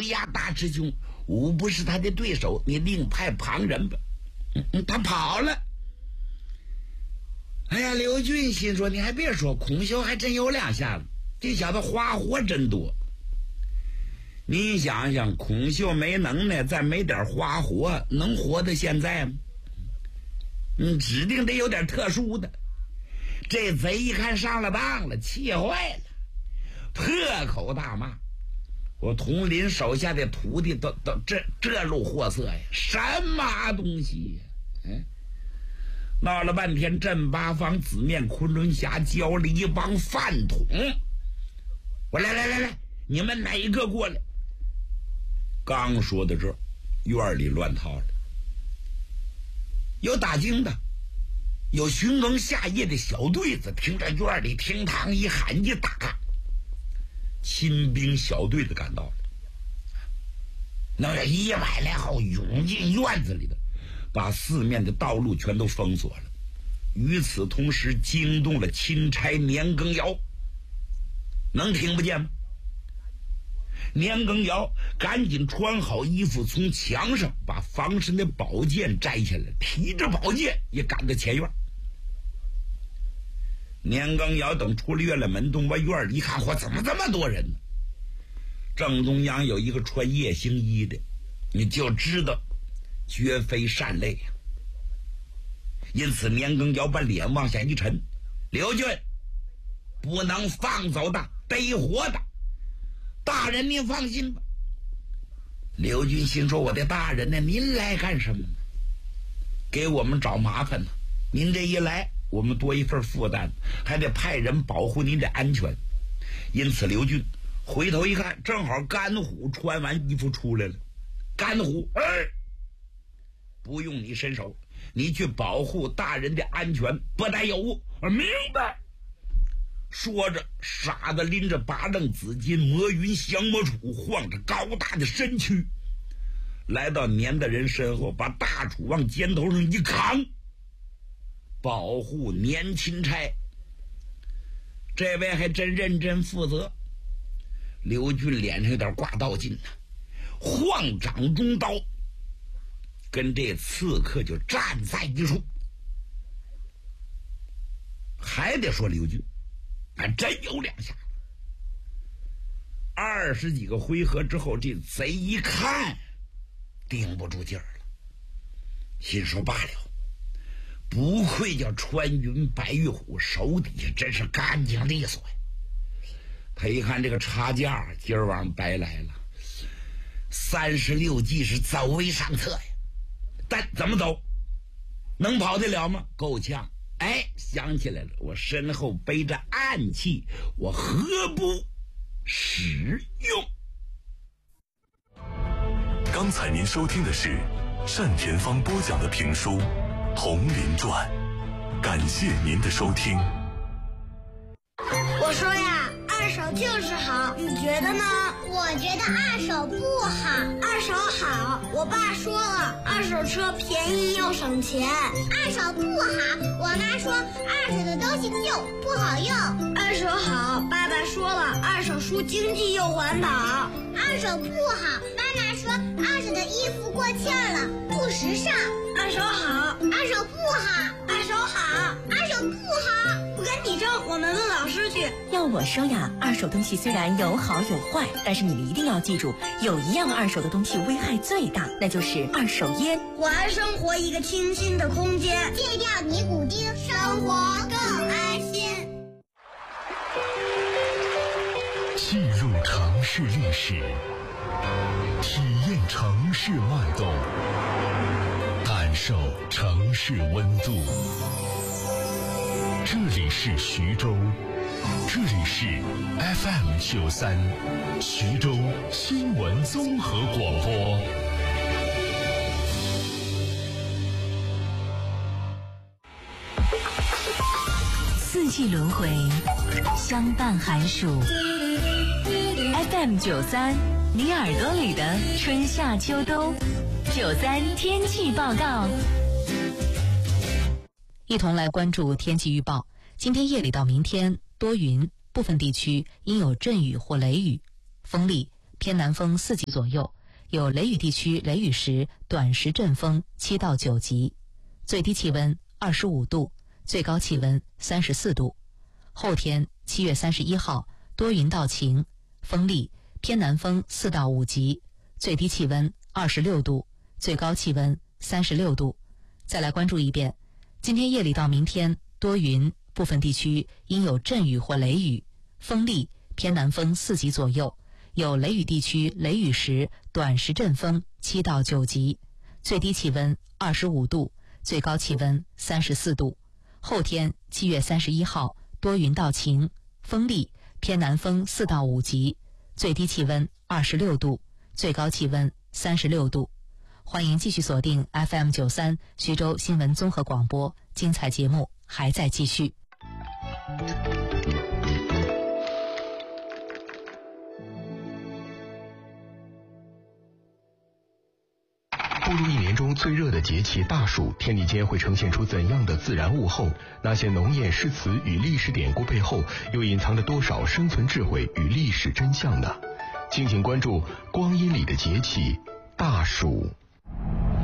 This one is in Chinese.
牙大师兄，吾不是他的对手，你另派旁人吧。他跑了。哎呀，刘俊心说，你还别说，孔秀还真有两下子，这小子花活真多。你想想，孔秀没能耐，再没点花活，能活到现在吗？指定得有点特殊的。这贼一看上了当了，气坏了，破口大骂：我统领手下的徒弟都这路货色呀，什么东西呀？闹了半天，镇八方、紫面、昆仑峡交了一帮饭桶。我来，你们哪一个过来？刚说到这儿，院里乱套了，有打更的，有巡更下夜的小队子，听着院里厅堂一喊一打，亲兵小队子赶到了，那1晚来后涌进院子里的，把四面的道路全都封锁了。与此同时，惊动了钦差年羹尧，能听不见吗？年羹尧赶紧穿好衣服，从墙上把防身的宝剑摘下来，提着宝剑也赶到前院。年羹尧等出了院了门洞，往院里一看，嚯，怎么这么多人呢？正中央有一个穿夜行衣的，你就知道绝非善类呀。因此年羹尧把脸往下一沉：刘俊，不能放走的，得活的。大人您放心吧。刘俊心说，我的大人呢，您来干什么呢？给我们找麻烦呢。您这一来，我们多一份负担，还得派人保护您的安全。因此刘俊回头一看，正好甘虎穿完衣服出来了。甘虎，不用你伸手，你去保护大人的安全，不得有误。明白。说着，傻子拎着8楞紫金魔云降魔杵，晃着高大的身躯，来到年大人身后，把大杵往肩头上一扛，保护年钦差。这位还真认真负责。刘俊脸上有点挂道劲呢，晃掌中刀，跟这刺客就站在一处。还得说刘俊还真有两下子。20几个回合之后，这贼一看顶不住劲儿了，心说罢了，不愧叫穿云白玉虎，手底下真是干净利索呀。他一看这个差价，今儿晚上白来了，36计是走为上策呀。但怎么走？能跑得了吗？够呛。想起来了，我身后背着暗器，我何不使用？ 刚才您收听的是单田芳播讲的评书《铜林传》，感谢您的收听。 我说呀，二手就是好，你觉得呢？ 我觉得二手不好。 二手好，我爸说了，二手车便宜又省钱。 二手不好，我妈说二手的东西旧不好用。 二手好，爸爸说了，二手书经济又环保。 二手不好，妈妈说二手的衣服过气了，不时尚。 二手好， 二手不好， 二手好， 二手不好。 不跟你争，我们问老师去。 要我说呀，二手东西虽然有好有坏，但是你们一定要记住，有一样二手的东西危害最大，那就是二手烟。 还生活一个清新的空间， 戒掉尼古丁，生活更安心。 进入城市历史，体验城市脉动，感受城市温度。这里是徐州，这里是 FM93 徐州新闻综合广播。 四季轮回，相伴寒暑。FM93，你耳朵里的春夏秋冬。93天气报告。一同来关注天气预报。今天夜里到明天多云，部分地区应有阵雨或雷雨，风力偏南风4级左右，有雷雨地区雷雨时短时阵风7到9级，最低气温25度，最高气温34度。后天7月31号多云到晴，风力偏南风4到5级，最低气温26度，最高气温36度。再来关注一遍，今天夜里到明天多云，部分地区应有阵雨或雷雨，风力偏南风4级左右，有雷雨地区雷雨时短时阵风7到9级，最低气温25度，最高气温34度。后天7月31号多云到晴，风力偏南风4到5级，最低气温26度，最高气温36度。欢迎继续锁定 FM93 徐州新闻综合广播，精彩节目还在继续。 步入一年中最热的节气大暑，天地间会呈现出怎样的自然物候？那些浓艳诗词与历史典故背后，又隐藏着多少生存智慧与历史真相呢？敬请关注光阴里的节气大暑。